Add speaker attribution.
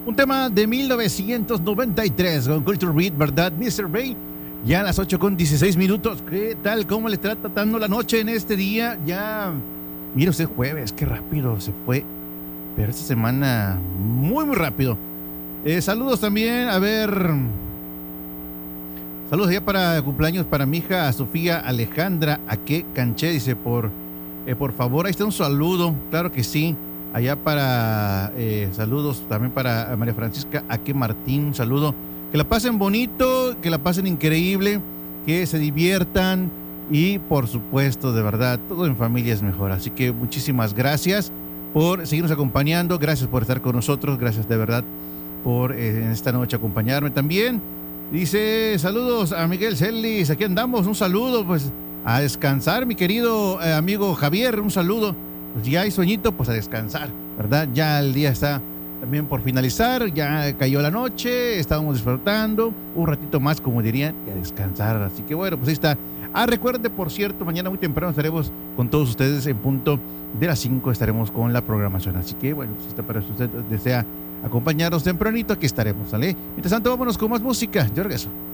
Speaker 1: Un tema de 1993 con Culture Beat, ¿verdad? Mr. Bay, ya a las 8:16. ¿Qué tal? ¿Cómo le está tratando la noche en este día? Ya, mire usted, jueves, qué rápido se fue. Pero esta semana, muy, muy rápido. Saludos también, a ver. Saludos allá para cumpleaños para mi hija Sofía Alejandra Aque Canché, dice, por favor, ahí está un saludo, claro que sí. Allá para, saludos también para María Francisca Aque Martín, un saludo. Que la pasen bonito, que la pasen increíble, que se diviertan y por supuesto, de verdad, todo en familia es mejor. Así que muchísimas gracias por seguirnos acompañando, gracias por estar con nosotros, gracias de verdad por en esta noche acompañarme también. Dice, saludos a Miguel Celis, aquí andamos, un saludo, pues a descansar, mi querido amigo Javier, un saludo. Pues ya hay sueñito, pues a descansar, ¿verdad? Ya el día está también por finalizar, ya cayó la noche, estábamos disfrutando un ratito más, como dirían, y a descansar. Así que bueno, pues ahí está. Recuerde, por cierto, mañana muy temprano estaremos con todos ustedes en punto de las 5, estaremos con la programación. Así que bueno, pues está para si usted desea acompañarnos tempranito, aquí estaremos, ¿sale? Mientras tanto, vámonos con más música. Yo regreso.